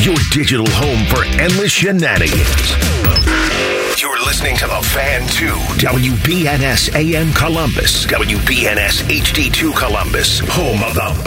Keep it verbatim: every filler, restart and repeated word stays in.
your digital home for endless shenanigans. You're listening to The Fan two, W B N S A M Columbus, W B N S H D two Columbus, home of the